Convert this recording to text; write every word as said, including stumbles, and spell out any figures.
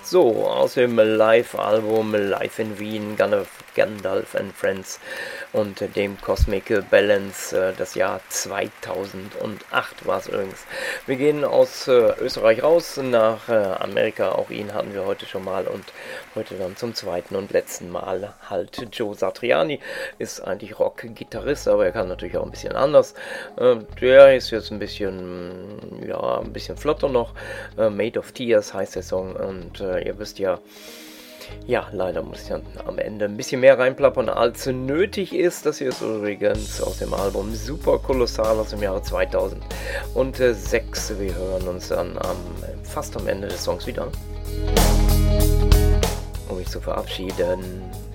So, aus dem Live-Album Live in Wien, Gandalf and Friends und dem Cosmic Balance, das Jahr zweitausendacht war es übrigens. Wir gehen aus Österreich raus nach Amerika, auch ihn hatten wir heute schon mal und heute dann zum zweiten und letzten Mal halt Joe Satriani, ist eigentlich Rock-Gitarrist, aber er kann natürlich auch ein bisschen anders. Der ist jetzt ein bisschen, ja, ein bisschen flotter noch, Made of Tears heißt der Song und äh, ihr wisst ja, ja, leider muss ich dann am Ende ein bisschen mehr reinplappern, als nötig ist. Das hier ist übrigens aus dem Album Super Kolossal aus dem Jahre zweitausendsechs. Wir hören uns dann am, fast am Ende des Songs wieder, um mich zu verabschieden.